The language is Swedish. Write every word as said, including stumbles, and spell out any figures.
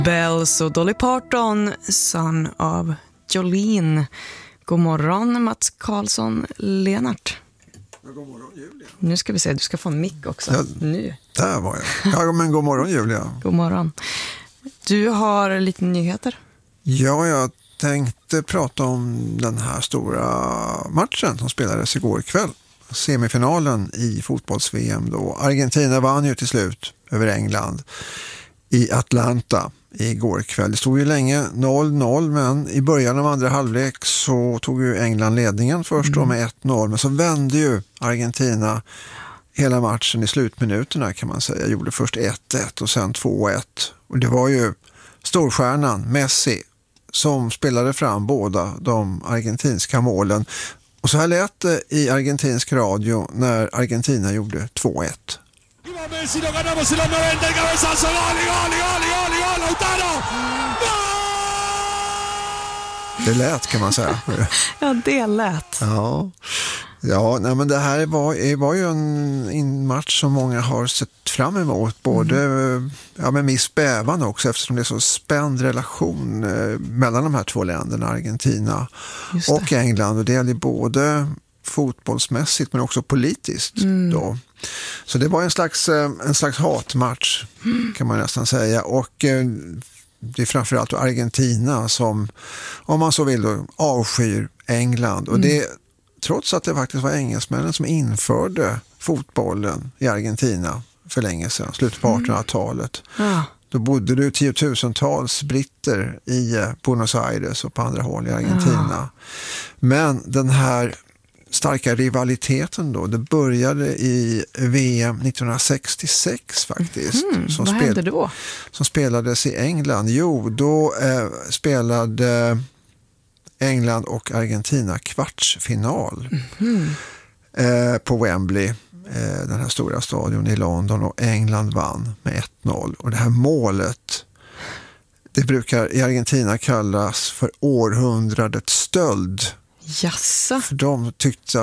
Bells och Dolly Parton, Son of Jolene. God morgon Mats Karlsson Lenart. God morgon Julia. Nu ska vi se, du ska få en mick också. Ja, nu. Där var jag. Ja, men god morgon Julia. God morgon. Du har lite nyheter. Ja, jag tänkte prata om den här stora matchen som spelades igår kväll. Semifinalen i fotbolls-V M då. Argentina vann ju till slut över England i Atlanta igår kväll. Det stod ju länge noll noll, men i början av andra halvlek så tog ju England ledningen först då med ett noll, men så vände ju Argentina hela matchen i slutminuterna kan man säga. Gjorde först ett ett och sen två ett. Och det var ju storstjärnan Messi som spelade fram båda de argentinska målen. Och så här lät det i argentinsk radio när Argentina gjorde två ett. Messi, lo ganamos en los noventa, el cabezazo, gol, gol, gol, gol, gol, Lautaro! Det lät kan man säga. Ja, det lät. Ja, ja nej, men det här var, var ju en, en match som många har sett fram emot. Både mm. ja, med viss bävan också, eftersom det är så spänd relation eh, mellan de här två länderna, Argentina och England. Och det gäller både fotbollsmässigt men också politiskt mm. då. Så det var en slags, en slags hatmatch kan man nästan säga, och eh, det är framförallt Argentina som, om man så vill då, avskyr England. Och det, trots att det faktiskt var engelsmännen som införde fotbollen i Argentina för länge sedan, slutet på artonhundratalet. Mm. Ja. Då bodde du tiotusentals britter i Buenos Aires och på andra håll i Argentina. Ja. Men den här starka rivaliteten då, det började i V M nittonhundrasextiosex faktiskt. Mm, som vad spel- hände då? Som spelades i England. Jo, då eh, spelade England och Argentina kvartsfinal mm. eh, på Wembley, eh, den här stora stadion i London, och England vann med ett noll. Och det här målet, det brukar i Argentina kallas för århundradets stöld. Jassa. För de tyckte